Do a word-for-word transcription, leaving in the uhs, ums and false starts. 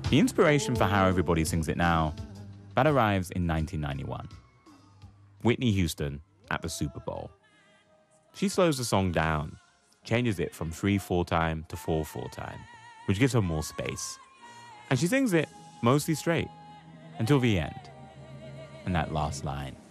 The inspiration for how everybody sings it now, that arrives in nineteen ninety-one. Whitney Houston at the Super Bowl. She slows the song down, changes it from three four time to four four time, which gives her more space. And she sings it mostly straight until the end. And that last line.